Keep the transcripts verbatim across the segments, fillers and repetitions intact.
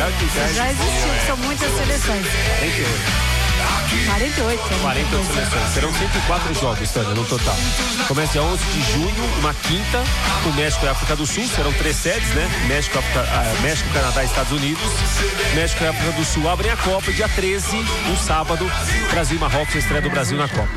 que já, já existiu, é. São muitas seleções. quarenta e oito. quarenta e oito. quarenta e oito seleções. Serão cento e quatro jogos, Tânia, no total. Começa dia onze de junho, uma quinta, com México e África do Sul. Serão três sedes, né? México, África, ah, México, Canadá e Estados Unidos. México e África do Sul abrem a Copa. Dia treze, um sábado, Brasil e Marrocos, a estreia do Brasil na Copa.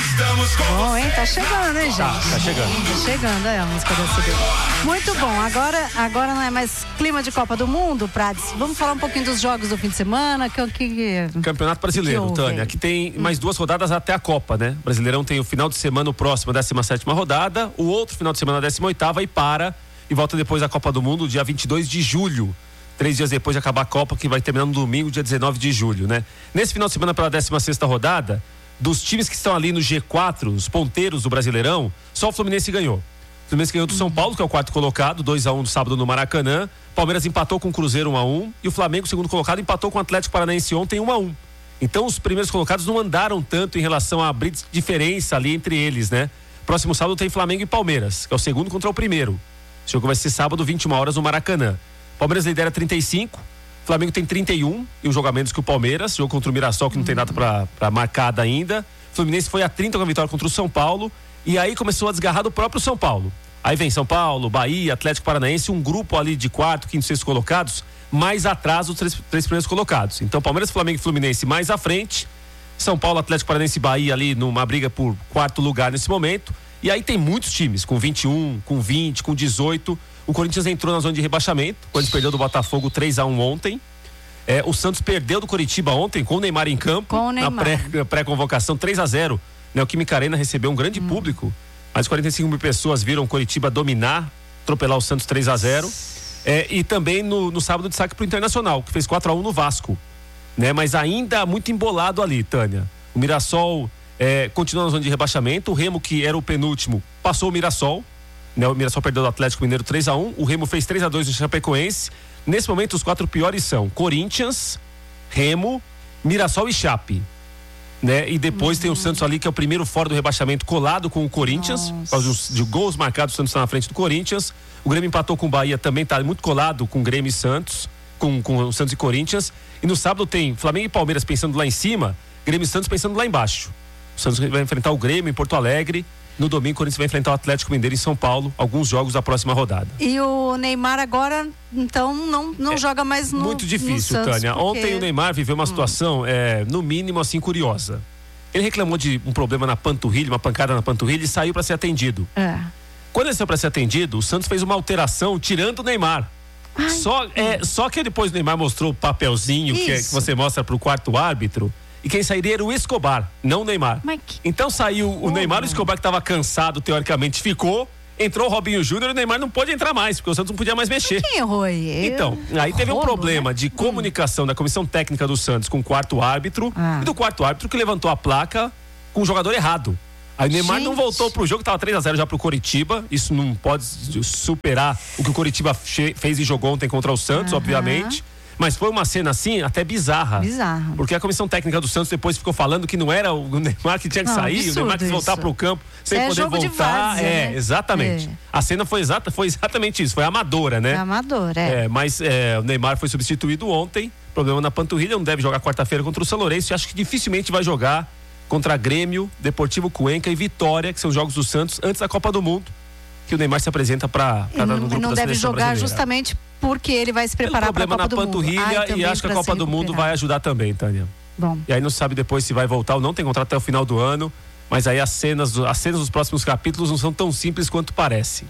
Bom, hein? Tá chegando, hein, gente? Tá, tá chegando. Tá chegando, é a música da C B. Muito bom. Agora, agora não é mais clima de Copa do Mundo, Prades. Vamos falar um pouquinho dos jogos do fim de semana. Que, que, Campeonato Brasileiro, que Tânia. Aqui tem mais duas rodadas até a Copa, né? O Brasileirão tem o final de semana, o próximo, a décima sétima rodada. O outro final de semana, a décima oitava, e para e volta depois da Copa do Mundo, dia vinte e dois de julho. Três dias depois de acabar a Copa, que vai terminar no domingo, dia dezenove de julho, né? Nesse final de semana, pela décima sexta rodada, dos times que estão ali no G quatro, os ponteiros do Brasileirão, só o Fluminense ganhou. O Fluminense ganhou do São Paulo, que é o quarto colocado, dois a um no sábado no Maracanã. Palmeiras empatou com o Cruzeiro um a um. E o Flamengo, segundo colocado, empatou com o Atlético Paranaense ontem um a um. Então os primeiros colocados não andaram tanto em relação a abrir diferença ali entre eles, né? Próximo sábado tem Flamengo e Palmeiras, que é o segundo contra o primeiro. O jogo vai ser sábado, vinte e uma horas no Maracanã. Palmeiras lidera trinta e cinco, Flamengo tem trinta e um e um jogo a menos que o Palmeiras, jogo contra o Mirassol que não tem nada pra, pra marcada ainda. Fluminense foi a trinta com a vitória contra o São Paulo, e aí começou a desgarrar do próprio São Paulo. Aí vem São Paulo, Bahia, Atlético Paranaense, um grupo ali de quarto, quinto, sexto colocados, mais atrás dos três, três primeiros colocados. Então Palmeiras, Flamengo e Fluminense mais à frente, São Paulo, Atlético Paranaense e Bahia ali numa briga por quarto lugar nesse momento. E aí tem muitos times, com vinte e um, com vinte, com dezoito. O Corinthians entrou na zona de rebaixamento, quando perdeu do Botafogo três a um ontem. É, o Santos perdeu do Coritiba ontem, com o Neymar em campo, com o Neymar. na pré, pré-convocação, três a zero. Né, o Química Arena recebeu um grande hum. público, mas quarenta e cinco mil pessoas viram o Coritiba dominar, atropelar o Santos três a zero. É, e também no, no sábado destaque pro Internacional, que fez quatro a um no Vasco. Né, mas ainda muito embolado ali, Tânia. O Mirassol é, continua na zona de rebaixamento. O Remo, que era o penúltimo, passou o Mirassol. Né, o Mirassol perdeu do Atlético Mineiro três a um. O Remo fez três a dois no Chapecoense. Nesse momento, os quatro piores são Corinthians, Remo, Mirassol e Chape. Né? E depois uhum. tem o Santos ali, que é o primeiro fora do rebaixamento, colado com o Corinthians. Por causa de gols marcados, o Santos está na frente do Corinthians. O Grêmio empatou com o Bahia, também está muito colado com o Grêmio e Santos, com, com o Santos e Corinthians. E no sábado tem Flamengo e Palmeiras pensando lá em cima, Grêmio e Santos pensando lá embaixo. O Santos vai enfrentar o Grêmio em Porto Alegre. No domingo, o Corinthians vai enfrentar o Atlético Mineiro em São Paulo, alguns jogos da próxima rodada. E o Neymar agora, então, não, não é, joga mais no muito difícil, no Santos, Tânia. porque... Ontem o Neymar viveu uma situação, hum. é, no mínimo, assim, curiosa. Ele reclamou de um problema na panturrilha, uma pancada na panturrilha, e saiu para ser atendido. É. Quando ele saiu para ser atendido, o Santos fez uma alteração tirando o Neymar. Ai, só, é, só que depois o Neymar mostrou o papelzinho que, é, que você mostra pro quarto árbitro. E quem sairia era o Escobar, não o Neymar. Que... Então saiu o Neymar, o Escobar que estava cansado, teoricamente, ficou. Entrou o Robinho Júnior e o Neymar não pôde entrar mais, porque o Santos não podia mais mexer. Mas quem errou aí? Então, aí teve um Roubo, problema, né? de comunicação hum. da comissão técnica do Santos com o quarto árbitro, ah. e do quarto árbitro que levantou a placa com o jogador errado. Aí o Neymar Gente. não voltou pro jogo, tava três a zero já pro Coritiba. Isso não pode superar o que o Coritiba fez e jogou ontem contra o Santos, uhum. obviamente. Mas foi uma cena assim, até bizarra. Bizarra. Porque a comissão técnica do Santos depois ficou falando que não era o Neymar que tinha que não, sair, o Neymar que voltar pro campo sem é poder jogo voltar. De várzea, é, né? exatamente. É. A cena foi, exata, foi exatamente isso, foi amadora, né? É amadora, é. é mas é, o Neymar foi substituído ontem, problema na panturrilha, não deve jogar quarta-feira contra o São Lourenço, e acho que dificilmente vai jogar contra Grêmio, Deportivo Cuenca e Vitória, que são os jogos do Santos, antes da Copa do Mundo, que o Neymar se apresenta para estar no grupo não da deve jogar brasileira. Justamente porque ele vai se preparar para a Copa do Mundo. Problema na panturrilha, e acho que a Copa do Mundo vai ajudar também, Tânia. Bom. E aí não se sabe depois se vai voltar ou não, tem contrato até o final do ano, mas aí as cenas, as cenas dos próximos capítulos não são tão simples quanto parece.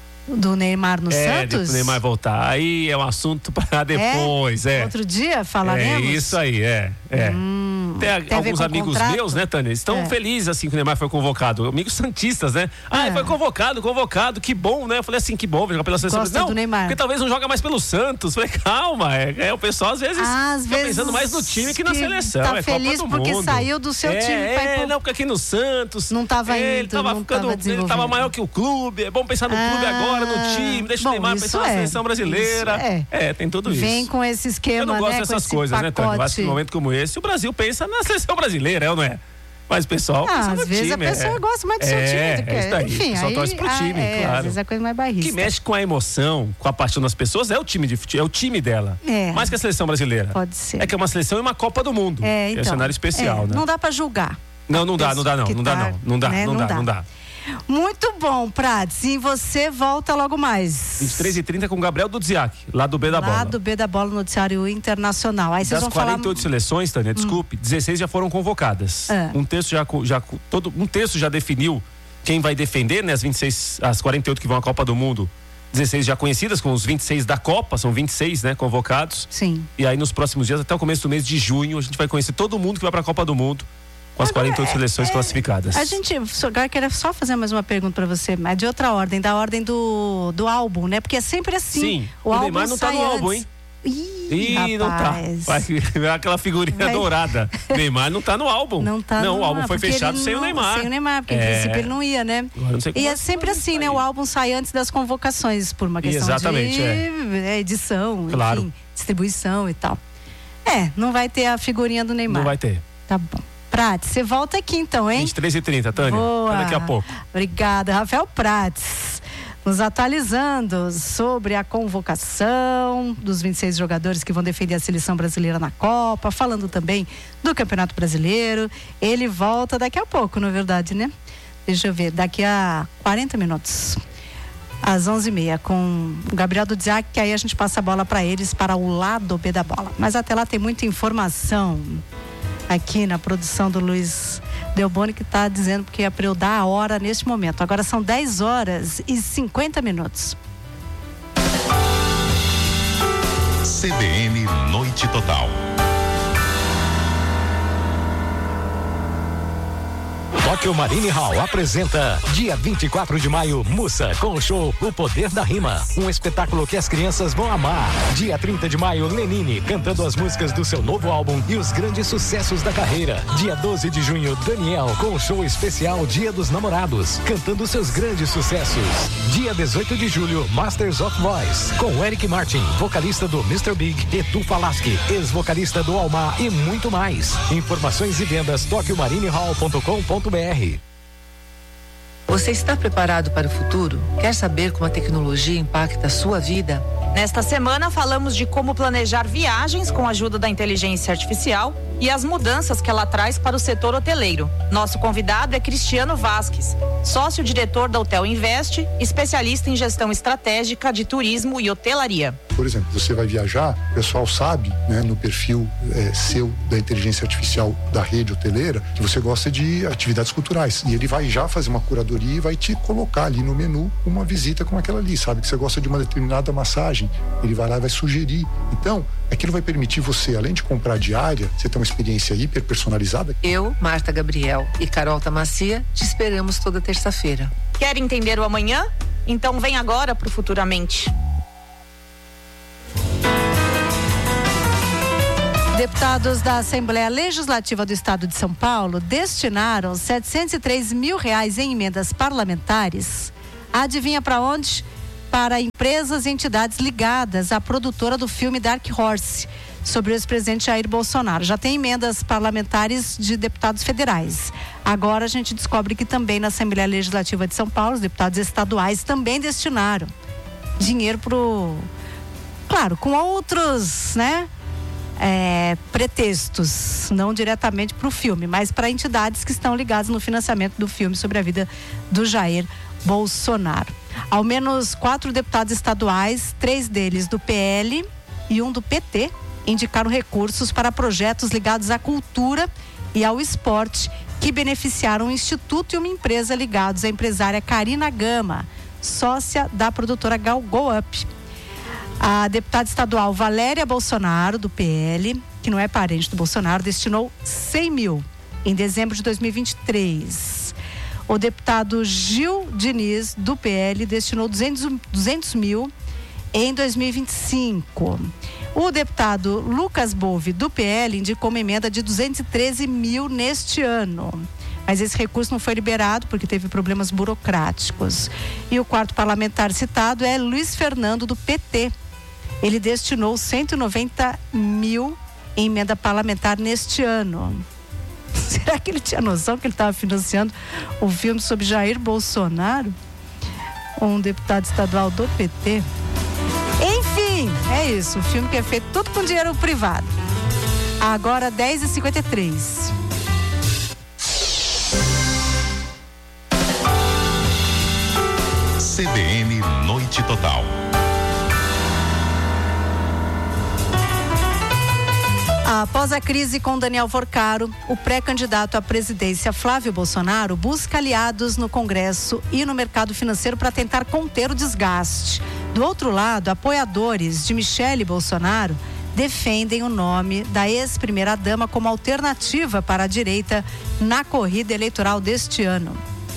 Do Neymar no é, Santos? É, do Neymar voltar. Aí é um assunto para depois, é? é. Outro dia falaremos? É isso aí, é. é. Hum, tem, tem alguns amigos contrato? meus, né, Tânia? Estão é. felizes assim que o Neymar foi convocado. Amigos santistas, né? Ah, é. foi convocado, convocado, que bom, né? Eu falei assim, que bom, vai jogar pela seleção. Gosta não, do Neymar. Porque talvez não joga mais pelo Santos. Eu falei, calma, é, é o pessoal às vezes ah, às fica vezes pensando mais no time que na que seleção. Tá é feliz Copa do porque Mundo. saiu do seu é, time. É, pro... não, porque aqui no Santos não tava indo, ele tava não ficando, tava ele tava maior que o clube. É bom pensar no ah, clube agora, no time, deixa bom, o Neymar pensar na é, seleção brasileira. É. é, tem tudo isso. Vem com esse esquema, Eu não gosto né, dessas coisas, pacote. né, Tânia? Eu acho que num momento como esse, o Brasil pensa na seleção brasileira, é ou não é? Mas o pessoal. Ah, às vezes time, a pessoa é. gosta mais do seu é, time. Do que... É isso daí. Enfim, o pessoal aí, torce pro time, ah, é, claro. às vezes é coisa mais O barrista. que mexe com a emoção, com a paixão das pessoas é o time de futebol, é o time dela. É. Mais que a seleção brasileira. Pode ser. É que é uma seleção e uma Copa do Mundo. É, então. É um cenário especial, é, né? Não dá pra julgar. Não, não dá, não dá não, que não dá tá, não, não dá, né, não, não dá, dá. não dá. Muito bom, Prats. E você volta logo mais. vinte e três e trinta com o Gabriel Dudziak, lá do B da Bola. Lá do B da Bola, no Noticiário Internacional. Aí vocês Das vão quarenta e oito falar... seleções, Tânia, desculpe, hum. dezesseis já foram convocadas. É. Um texto já, já todo um texto já definiu quem vai defender, né, as vinte e seis, as quarenta e oito que vão à Copa do Mundo. dezesseis já conhecidas, com os vinte e seis da Copa, são vinte e seis, né, convocados. Sim. E aí nos próximos dias, até o começo do mês de junho, a gente vai conhecer todo mundo que vai para a Copa do Mundo. Com as agora, quarenta e oito seleções é, classificadas. A gente, agora quero só fazer mais uma pergunta pra você, mas de outra ordem, da ordem do, do álbum, né? Porque é sempre assim. Sim, o, o álbum Neymar não tá no antes. álbum, hein? Ih, Ih não tá. Vai aquela figurinha Vai. dourada. Neymar não tá no álbum. Não tá Não, no o álbum foi fechado sem não, o Neymar. Sem o Neymar, porque é. em princípio ele não ia, né? Agora não sei como e é sempre assim, né? O álbum sai antes das convocações, por uma questão Exatamente, de é. edição, claro. enfim, distribuição e tal. É, não vai ter a figurinha do Neymar. Não vai ter. Tá bom. Prats, você volta aqui então, hein? vinte e três e trinta, Tânia. Boa. Até daqui a pouco. Obrigada, Rafael Prats. Nos atualizando sobre a convocação dos vinte e seis jogadores que vão defender a seleção brasileira na Copa, falando também do Campeonato Brasileiro. Ele volta daqui a pouco, na verdade, né? Deixa eu ver, daqui a quarenta minutos. Às onze e meia, com o Gabriel Dudziak, que aí a gente passa a bola para eles, para o lado B da bola. Mas até lá tem muita informação aqui na produção do Luiz Delboni, que está dizendo que é para eu dar a hora neste momento. Agora são dez horas e cinquenta minutos. C B N Noite Total. Tóquio Marine Hall apresenta dia vinte e quatro de maio, Mussa, com o show O Poder da Rima, um espetáculo que as crianças vão amar. Dia trinta de maio, Lenine, cantando as músicas do seu novo álbum e os grandes sucessos da carreira. Dia doze de junho, Daniel, com o show especial Dia dos Namorados, cantando seus grandes sucessos. Dia dezoito de julho, Masters of Voice, com Eric Martin, vocalista do mister Big, Edu Falaschi, ex-vocalista do Almar e muito mais. Informações e vendas tóquio marine hall ponto com ponto br. Você está preparado para o futuro? Quer saber como a tecnologia impacta a sua vida? Nesta semana falamos de como planejar viagens com a ajuda da inteligência artificial e as mudanças que ela traz para o setor hoteleiro. Nosso convidado é Cristiano Vasques, sócio-diretor da Hotel Invest, especialista em gestão estratégica de turismo e hotelaria. Por exemplo, você vai viajar, o pessoal sabe, né, no perfil é, seu da inteligência artificial da rede hoteleira, que você gosta de atividades culturais. E ele vai já fazer uma curadoria e vai te colocar ali no menu uma visita como aquela ali, sabe? Que você gosta de uma determinada massagem, ele vai lá e vai sugerir. Então, aquilo vai permitir você, além de comprar diária, você ter uma experiência hiper personalizada. Eu, Marta Gabriel e Carol Tamacia te esperamos toda terça-feira. Quer entender o amanhã? Então vem agora pro Futuramente. Deputados da Assembleia Legislativa do Estado de São Paulo destinaram setecentos e três mil reais em emendas parlamentares. Adivinha para onde? Para empresas e entidades ligadas à produtora do filme Dark Horse, sobre o ex-presidente Jair Bolsonaro. Já tem emendas parlamentares de deputados federais. Agora a gente descobre que também na Assembleia Legislativa de São Paulo, os deputados estaduais também destinaram dinheiro pro... Claro, com outros, né? É, pretextos, não diretamente para o filme, mas para entidades que estão ligadas no financiamento do filme sobre a vida do Jair Bolsonaro. Ao menos quatro deputados estaduais, três deles do P L e um do P T, indicaram recursos para projetos ligados à cultura e ao esporte que beneficiaram o Instituto e uma empresa ligados à empresária Karina Gama, sócia da produtora Go Up. A deputada estadual Valéria Bolsonaro, do P L, que não é parente do Bolsonaro, destinou cem mil em dezembro de dois mil e vinte e três. O deputado Gil Diniz, do P L, destinou duzentos mil em dois mil e vinte e cinco. O deputado Lucas Bove, do P L, indicou uma emenda de duzentos e treze mil neste ano. Mas esse recurso não foi liberado porque teve problemas burocráticos. E o quarto parlamentar citado é Luiz Fernando, do P T. Ele destinou cento e noventa mil em emenda parlamentar neste ano. Será que ele tinha noção que ele estava financiando um filme sobre Jair Bolsonaro? Um deputado estadual do P T? Enfim, é isso. Um filme que é feito tudo com dinheiro privado. Agora dez e cinquenta e três. C B N Noite Total. Após a crise com Daniel Vorcaro, o pré-candidato à presidência Flávio Bolsonaro busca aliados no Congresso e no mercado financeiro para tentar conter o desgaste. Do outro lado, apoiadores de Michele Bolsonaro defendem o nome da ex-primeira-dama como alternativa para a direita na corrida eleitoral deste ano.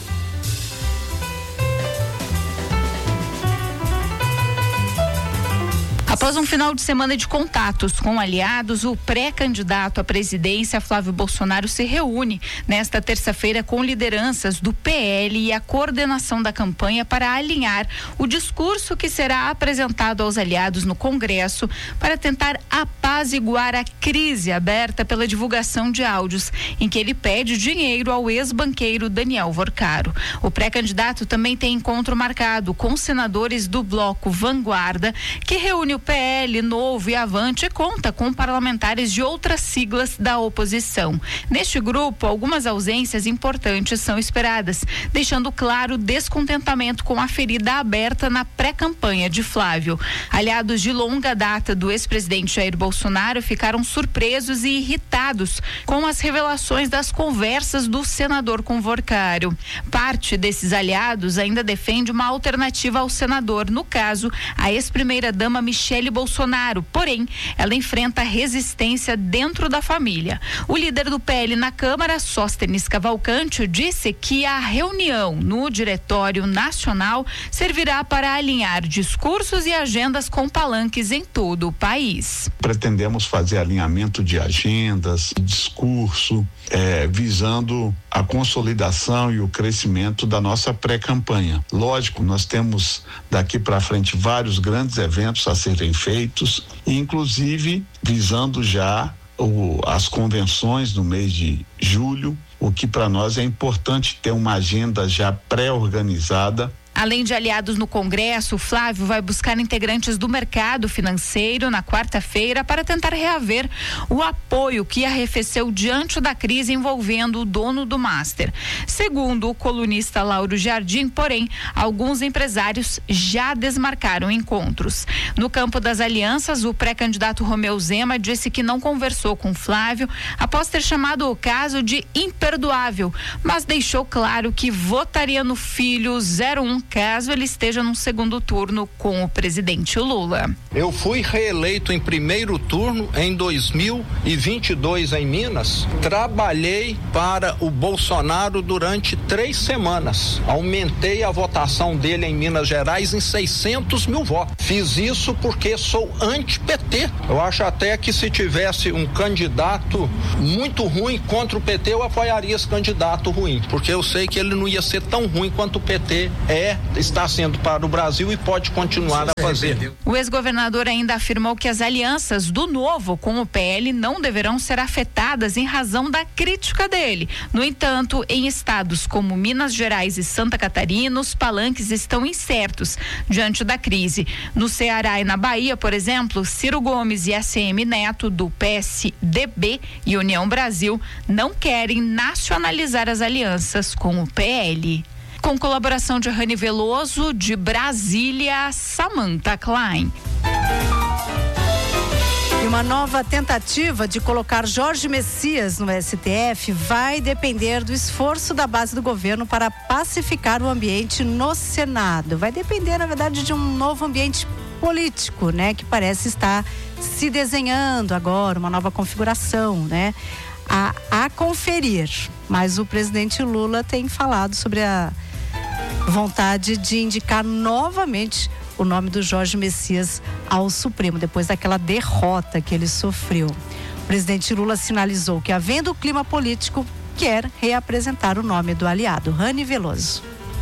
Após um final de semana de contatos com aliados, o pré-candidato à presidência, Flávio Bolsonaro, se reúne nesta terça-feira com lideranças do P L e a coordenação da campanha para alinhar o discurso que será apresentado aos aliados no Congresso para tentar apaziguar a crise aberta pela divulgação de áudios em que ele pede dinheiro ao ex-banqueiro Daniel Vorcaro. O pré-candidato também tem encontro marcado com senadores do bloco Vanguarda, que reúne o P L, Novo e Avante, conta com parlamentares de outras siglas da oposição. Neste grupo, algumas ausências importantes são esperadas, deixando claro descontentamento com a ferida aberta na pré-campanha de Flávio. Aliados de longa data do ex-presidente Jair Bolsonaro ficaram surpresos e irritados com as revelações das conversas do senador com Vorcaro. Parte desses aliados ainda defende uma alternativa ao senador, no caso, a ex-primeira-dama Michele Bolsonaro, porém, ela enfrenta resistência dentro da família. O líder do P L na Câmara, Sóstenes Cavalcante, disse que a reunião no Diretório Nacional servirá para alinhar discursos e agendas com palanques em todo o país. Pretendemos fazer alinhamento de agendas, discurso, é, visando a consolidação e o crescimento da nossa pré-campanha. Lógico, nós temos daqui para frente vários grandes eventos a serem feitos, inclusive visando já o, as convenções no mês de julho, o que para nós é importante ter uma agenda já pré-organizada. Além de aliados no Congresso, Flávio vai buscar integrantes do mercado financeiro na quarta-feira para tentar reaver o apoio que arrefeceu diante da crise envolvendo o dono do Master. Segundo o colunista Lauro Jardim, porém, alguns empresários já desmarcaram encontros. No campo das alianças, o pré-candidato Romeu Zema disse que não conversou com Flávio após ter chamado o caso de imperdoável, mas deixou claro que votaria no filho zero um caso ele esteja no segundo turno com o presidente Lula. Eu fui reeleito em primeiro turno em dois mil e vinte e dois em Minas. Trabalhei para o Bolsonaro durante três semanas. Aumentei a votação dele em Minas Gerais em seiscentos mil votos. Fiz isso porque sou anti-P T. Eu acho até que se tivesse um candidato muito ruim contra o P T, eu apoiaria esse candidato ruim, porque eu sei que ele não ia ser tão ruim quanto o P T é, está sendo para o Brasil e pode continuar a fazer. O ex-governador ainda afirmou que as alianças do Novo com o P L não deverão ser afetadas em razão da crítica dele. No entanto, em estados como Minas Gerais e Santa Catarina, os palanques estão incertos diante da crise. No Ceará e na Bahia, por exemplo, Ciro Gomes e A C M Neto, do P S D B e União Brasil, não querem nacionalizar as alianças com o P L. Com colaboração de Rani Veloso, de Brasília, Samantha Klein. E uma nova tentativa de colocar Jorge Messias no S T F vai depender do esforço da base do governo para pacificar o ambiente no Senado. Vai depender, na verdade, de um novo ambiente político, né? Que parece estar se desenhando agora, uma nova configuração, né? A, a conferir. Mas o presidente Lula tem falado sobre a vontade de indicar novamente o nome do Jorge Messias ao Supremo, depois daquela derrota que ele sofreu. O presidente Lula sinalizou que, havendo o clima político, quer reapresentar o nome do aliado. Rani Veloso.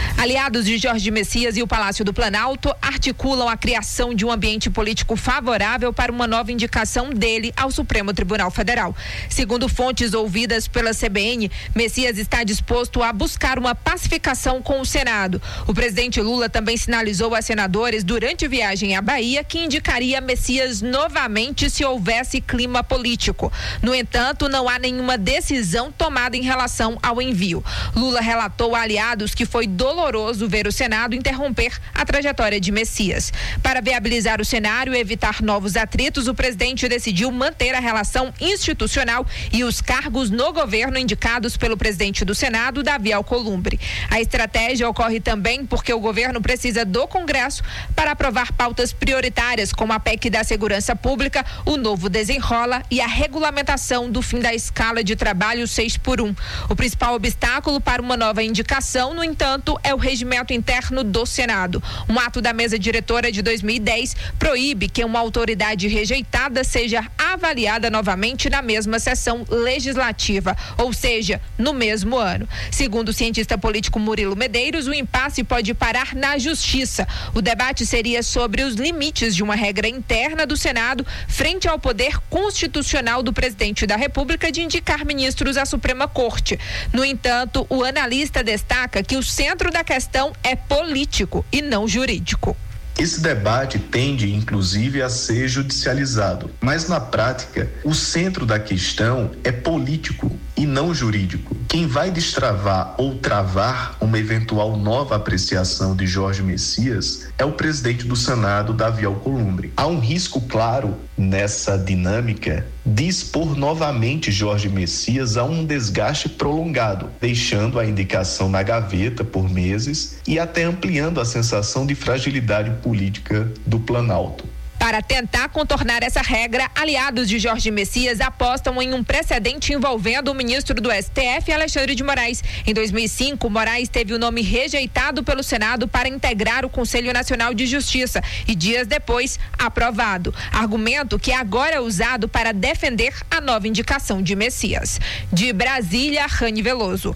Aliados de Jorge Messias e o Palácio do Planalto articulam a criação de um ambiente político favorável para uma nova indicação dele ao Supremo Tribunal Federal. Segundo fontes ouvidas pela C B N, Messias está disposto a buscar uma pacificação com o Senado. O presidente Lula também sinalizou a senadores durante viagem à Bahia que indicaria Messias novamente se houvesse clima político. No entanto, não há nenhuma decisão tomada em relação ao envio. Lula relatou a aliados que foi doloroso ver o Senado interromper a trajetória de Messias. Para viabilizar o cenário e evitar novos atritos, o presidente decidiu manter a relação institucional e os cargos no governo indicados pelo presidente do Senado, Davi Alcolumbre. A estratégia ocorre também porque o governo precisa do Congresso para aprovar pautas prioritárias, como a P E C da Segurança Pública, o novo desenrola e a regulamentação do fim da escala de trabalho seis por um. O principal obstáculo para uma nova indicação, no entanto, é o regimento interno do Senado. Um ato da mesa diretora de dois mil e dez proíbe que uma autoridade rejeitada seja avaliada novamente na mesma sessão legislativa, ou seja, no mesmo ano. Segundo o cientista político Murilo Medeiros, o impasse pode parar na Justiça. O debate seria sobre os limites de uma regra interna do Senado frente ao poder constitucional do presidente da República de indicar ministros à Suprema Corte. No entanto, o analista destaca que o centro da questão é político e não jurídico. Esse debate tende, inclusive, a ser judicializado, mas na prática, o centro da questão é político e não jurídico. Quem vai destravar ou travar uma eventual nova apreciação de Jorge Messias é o presidente do Senado, Davi Alcolumbre. Há um risco claro nessa dinâmica de expor novamente Jorge Messias a um desgaste prolongado, deixando a indicação na gaveta por meses e até ampliando a sensação de fragilidade política do Planalto. Para tentar contornar essa regra, aliados de Jorge Messias apostam em um precedente envolvendo o ministro do S T F, Alexandre de Moraes. Em dois mil e cinco, Moraes teve o nome rejeitado pelo Senado para integrar o Conselho Nacional de Justiça e dias depois aprovado. Argumento que agora é usado para defender a nova indicação de Messias. De Brasília, Rani Veloso.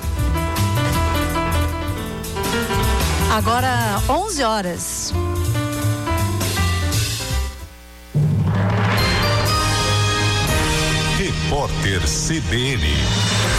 Agora onze horas. Repórter C B N.